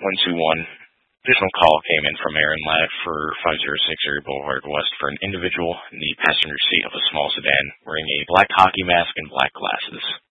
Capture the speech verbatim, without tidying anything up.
one two one. Additional call came in from Aaron Ladd for five oh six Erie Boulevard West for an individual in the passenger seat of a small sedan wearing a black hockey mask and black glasses.